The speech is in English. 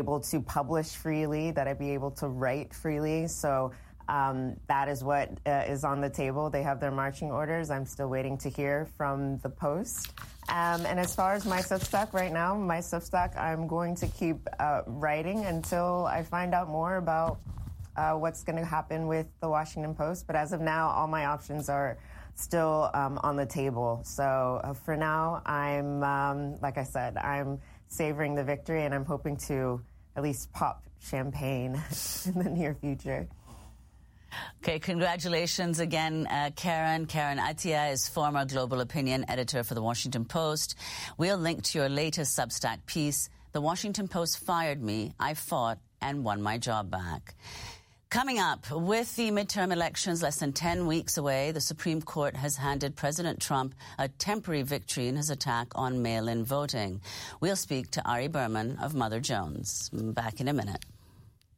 able to publish freely, that I be able to write freely. So that is what is on the table. They have their marching orders. I'm still waiting to hear from the Post. And as far as my Substack right now, I'm going to keep writing until I find out more about what's going to happen with the Washington Post. But as of now, all my options are still on the table. So for now, I'm, like I said, I'm savoring the victory, and I'm hoping to at least pop champagne in the near future. Okay, congratulations again, Karen. Karen Attiah is former global opinion editor for The Washington Post. We'll link to your latest Substack piece, The Washington Post Fired Me, I Fought and Won My Job Back. Coming up, with the midterm elections less than 10 weeks away, the Supreme Court has handed President Trump a temporary victory in his attack on mail-in voting. We'll speak to Ari Berman of Mother Jones. Back in a minute.